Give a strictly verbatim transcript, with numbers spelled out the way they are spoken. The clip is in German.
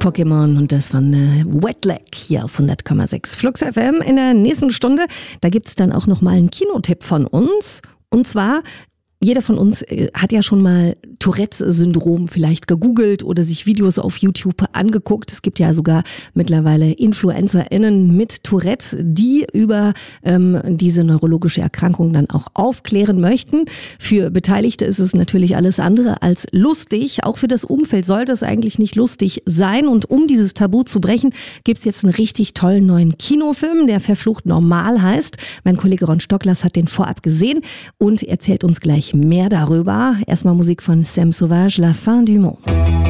Pokémon und das von äh, Wetlag hier auf hundert Komma sechs Flux F M. In der nächsten Stunde, da gibt es dann auch nochmal einen Kinotipp von uns. Und zwar, jeder von uns äh, hat ja schon mal Tourette-Syndrom vielleicht gegoogelt oder sich Videos auf YouTube angeguckt. Es gibt ja sogar mittlerweile InfluencerInnen mit Tourette, die über ähm, diese neurologische Erkrankung dann auch aufklären möchten. Für Beteiligte ist es natürlich alles andere als lustig. Auch für das Umfeld sollte es eigentlich nicht lustig sein. Und um dieses Tabu zu brechen, gibt es jetzt einen richtig tollen neuen Kinofilm, der verflucht normal heißt. Mein Kollege Ron Stocklers hat den vorab gesehen und erzählt uns gleich mehr darüber. Erstmal Musik von Sam Sauvage, La Fin du Monde.